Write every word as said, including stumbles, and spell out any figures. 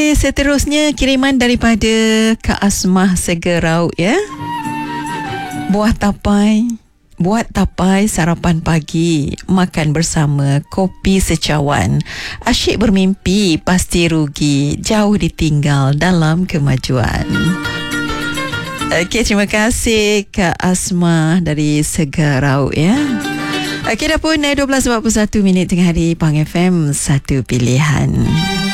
Okey, seterusnya kiriman daripada Kak Asmah Segerau ya. Buah tapai, buat tapai sarapan pagi, makan bersama, kopi secawan. Asyik bermimpi, pasti rugi, jauh ditinggal dalam kemajuan. Okey, terima kasih Kak Asmah dari Segerau ya. Okey, dah pun dua belas empat puluh satu minit tengah hari, Pang F M, satu pilihan.